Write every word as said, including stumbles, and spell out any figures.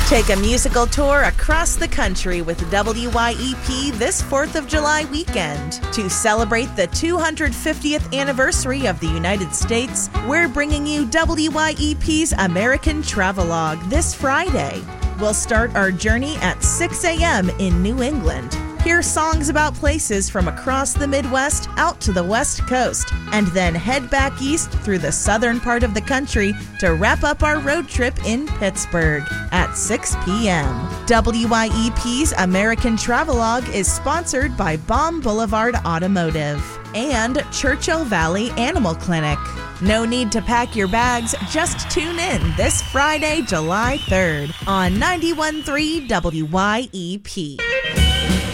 Take a musical tour across the country with W Y E P this fourth of July weekend. To celebrate the two hundred fiftieth anniversary of the United States, we're bringing you W Y E P's American Travelogue this Friday. We'll start our journey at six a.m. in New England. Hear songs about places from across the Midwest out to the West Coast, and then head back east through the southern part of the country to wrap up our road trip in Pittsburgh at six p.m. W Y E P's American Travelogue is sponsored by Baum Boulevard Automotive and Churchill Valley Animal Clinic. No need to pack your bags, just tune in this Friday, July third on ninety-one point three W Y E P.